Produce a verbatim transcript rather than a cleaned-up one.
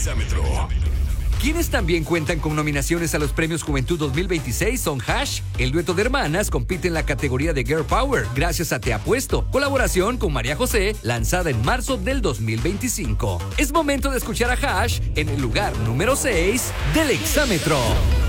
Exámetro. Quienes también cuentan con nominaciones a los premios Juventud dos mil veintiséis son Hash. El dueto de hermanas compite en la categoría de Girl Power gracias a Te Apuesto, colaboración con María José, lanzada en marzo del dos mil veinticinco. Es momento de escuchar a Hash en el lugar número seis del Exámetro.